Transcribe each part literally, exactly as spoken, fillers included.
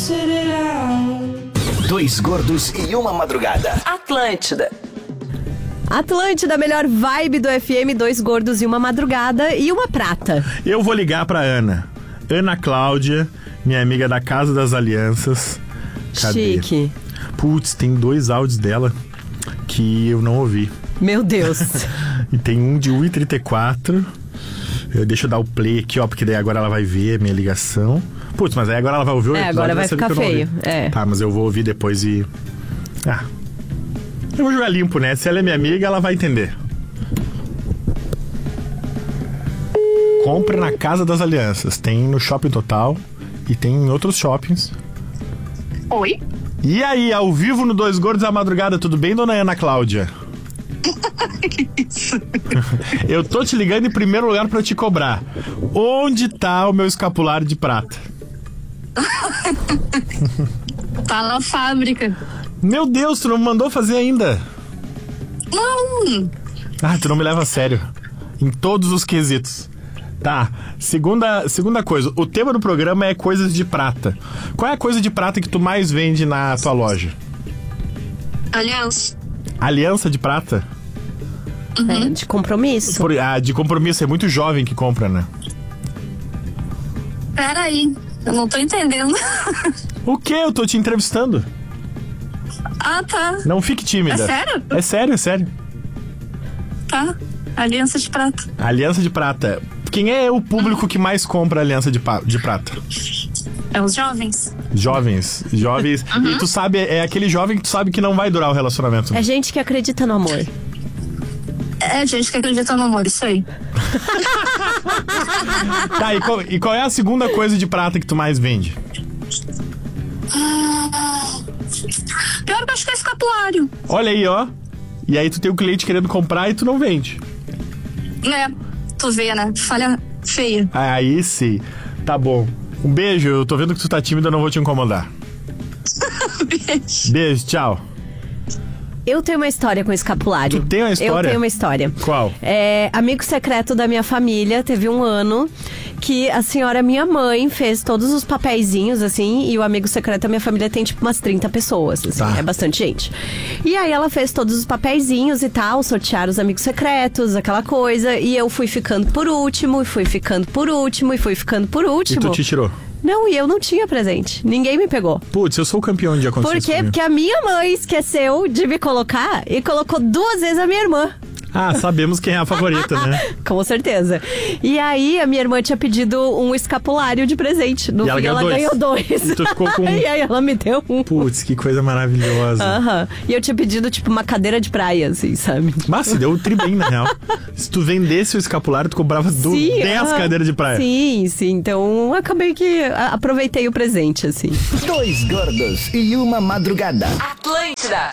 Dois gordos e uma madrugada. Atlântida. Atlântida, melhor vibe do F M, dois gordos e uma madrugada e uma prata. Eu vou ligar pra Ana. Ana Cláudia, minha amiga da Casa das Alianças. Cadê? Chique. Putz, tem dois áudios dela que eu não ouvi. Meu Deus. E tem um de um e trinta e quatro. Eu, deixa eu dar o play aqui, ó, porque daí agora ela vai ver a minha ligação. Putz, mas aí agora ela vai ouvir o É, episódio, agora vai saber ficar que eu não feio. ouvi. É. Tá, mas eu vou ouvir depois e... Ah, eu vou jogar limpo, né? Se ela é minha amiga, ela vai entender. Compre na Casa das Alianças. Tem no Shopping Total e tem em outros shoppings. Oi? E aí, ao vivo no Dois Gordos à Madrugada, tudo bem, dona Ana Cláudia? Que isso? Eu tô te ligando em primeiro lugar pra te cobrar. Onde tá o meu escapulário de prata? Tá na fábrica. Meu Deus, tu não me mandou fazer ainda? Não. Ah, tu não me leva a sério. Em todos os quesitos. Tá, segunda, segunda coisa. O tema do programa é coisas de prata. Qual é a coisa de prata que tu mais vende na tua loja? Aliança. Aliança de prata? É, de compromisso. Por, ah, de compromisso, é muito jovem que compra, né? Peraí, eu não tô entendendo. O quê? Eu tô te entrevistando. Ah, tá. Não fique tímida. É sério? É sério, é sério. Tá. Aliança de prata. Aliança de prata. Quem é o público que mais compra aliança de, pa- de prata? É os jovens. Jovens. Jovens. Uhum. E tu sabe, é aquele jovem que tu sabe que não vai durar o relacionamento. É gente que acredita no amor. É gente que acredita no amor, isso aí. Tá, e qual, e qual é a segunda coisa de prata que tu mais vende? Ah, pior que eu acho que é escapulário. Olha aí, ó. E aí tu tem o cliente querendo comprar e tu não vende. É, tu vê, né? Falha feia. Aí sim. Tá bom. Um beijo, eu tô vendo que tu tá tímido, eu não vou te incomodar. Beijo. Beijo, tchau. Eu tenho uma história com escapulário. Tu tem uma história? Eu tenho uma história. Qual? É, amigo secreto da minha família, teve um ano que a senhora minha mãe fez todos os papeizinhos, assim, e o amigo secreto da minha família tem, tipo, umas trinta pessoas, assim, Tá. é bastante gente. E aí ela fez todos os papeizinhos e tal, sortearam os amigos secretos, aquela coisa, e eu fui ficando por último, e fui ficando por último, e fui ficando por último. E tu te tirou? Não, e eu não tinha presente. Ninguém me pegou. Putz, eu sou o campeão de acontecer Por isso quê? comigo. Porque a minha mãe esqueceu de me colocar e colocou duas vezes a minha irmã. Ah, sabemos quem é a favorita, né? Com certeza. E aí, a minha irmã tinha pedido um escapulário de presente. No E ela fim, ganhou ela dois. ganhou dois. E tu ficou com um. E aí, ela me deu um. Putz, que coisa maravilhosa. Aham. E eu tinha pedido, tipo, uma cadeira de praia, assim, sabe? Mas se deu o tri bem, na real. Se tu vendesse o escapulário, tu comprava do Sim, dez aham. cadeiras de praia. Sim, sim. Então, acabei que a- aproveitei o presente, assim. Dois gordos e uma madrugada. Atlântida.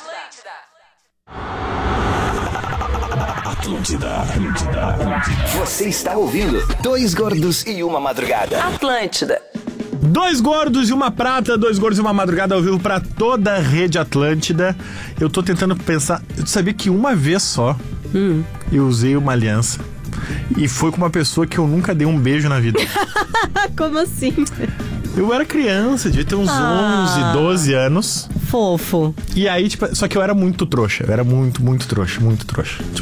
Atlântida, Atlântida, Atlântida. Você está ouvindo Dois gordos e uma madrugada. Atlântida. Dois gordos e uma prata, dois gordos e uma madrugada ao vivo pra toda a rede Atlântida. Eu tô tentando pensar. Eu sabia que uma vez só Hum. eu usei uma aliança. E foi com uma pessoa que eu nunca dei um beijo na vida. Como assim? Eu era criança, devia ter uns Ah. onze, doze anos. Fofo. E aí, tipo, só que eu era muito trouxa. Eu era muito, muito trouxa, muito trouxa. Tipo,